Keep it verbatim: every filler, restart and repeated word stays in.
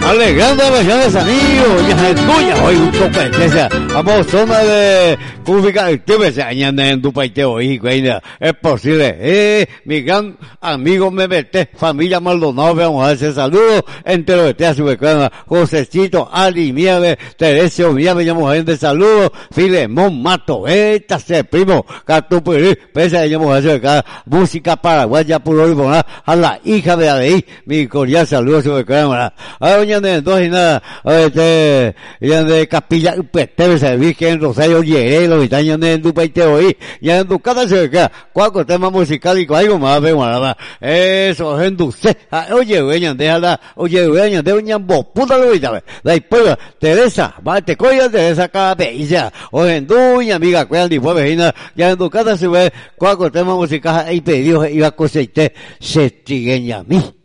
alegrando a millones de amigos, ya es tuya, hoy un competencia, vamos, zona de Cúbica, ¿qué me enseñan en tu país hoy, güey? Es posible, eh, mi gran amigo me mete, familia Maldonado, vamos a hacer saludos, entero de Tea Subecana, Josecito, Ali, Mieve, Teresio, Mieve, llamo gente, saludos, Filemón Mato, esta se primo, Catupiri, pese a llamo a hacer acá, música paraguaya, puro y boná, a la hija de Adei, mi cordial saludo, Subecana, a doña de entonces y nada, este, ya de Capilla, pues, te servir que en Rosario llegué, los itaños en tu país hoy, ya en tu casa se queda, cuatro temas musicales y algo más, ve, nada, eso, en tu se, oye, veñan, déjala, oye, veñan, de doña puta lo vida, después, Teresa, va, te coya Teresa cada vez, ya, o en tu, amiga, cuidan, y fue vecina, ya en tu casa se ve, cuatro temas musicales, y pedidos, iba a cosechar, se trigueña a mí.